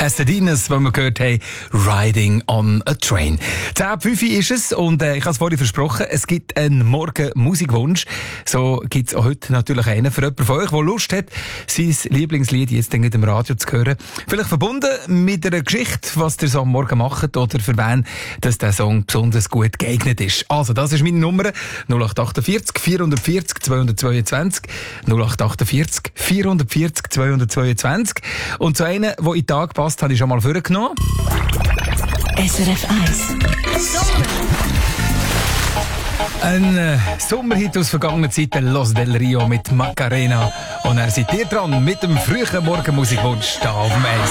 Pasadena's, wo wir gehört haben, Riding on a Train. 10:05 ist es und ich habe es vorhin versprochen, es gibt einen Morgen-Musikwunsch. So gibt es auch heute natürlich einen für jemanden von euch, der Lust hat, sein Lieblingslied jetzt in dem Radio zu hören. Vielleicht verbunden mit einer Geschichte, was ihr so am Morgen macht oder für wen dass der Song besonders gut geeignet ist. Also, das ist meine Nummer 0848 440 222 0848 440 222 und so einen, der in den Tag passt, habe ich schon mal vorgenommen. SRF 1 Ein Sommerhit aus vergangenen Zeiten, Los del Rio mit Macarena. Und er seid ihr dran mit dem frühen Morgenmusikwunsch da auf dem Eis.